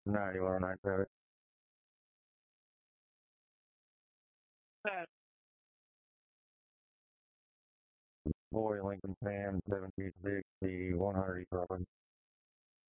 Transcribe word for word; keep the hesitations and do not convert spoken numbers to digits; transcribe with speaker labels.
Speaker 1: ninety-one ninety-seven. Boy Lincoln Fan seven two six the one hundred East Rockland.